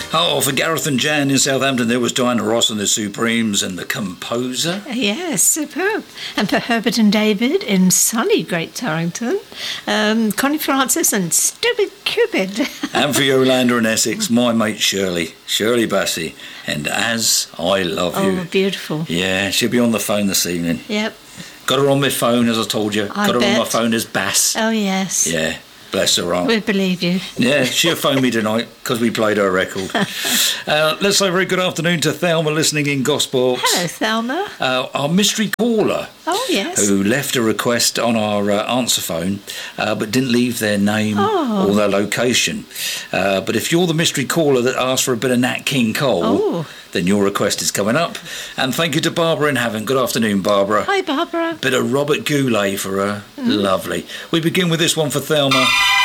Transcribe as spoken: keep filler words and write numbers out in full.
Oh, for Gareth and Jan in Southampton, there was Diana Ross and the Supremes and the Composer. Yes, superb. And for Herbert and David in sunny Great Torrington, um, Connie Francis and Stupid Cupid. And for Yolanda and Essex, my mate Shirley, Shirley Bassey, and As I Love You. Oh, beautiful. Yeah, she'll be on the phone this evening. Yep. Got her on my phone, as I told you. I Got her bet. on my phone as Bass. Oh, yes. Yeah. Bless her heart. We believe you. Yeah, she'll phone me tonight because we played her record. uh, let's say a very good afternoon to Thelma listening in Gospel. Hello, Thelma. Uh, our mystery caller. Oh, yes. Who left a request on our uh, answer phone uh, but didn't leave their name Oh. or their location. Uh, but if you're the mystery caller that asked for a bit of Nat King Cole, Oh. then your request is coming up. And thank you to Barbara in Havant. Good afternoon, Barbara. Hi, Barbara. Bit of Robert Goulet for her. Lovely. We begin with this one for Thelma.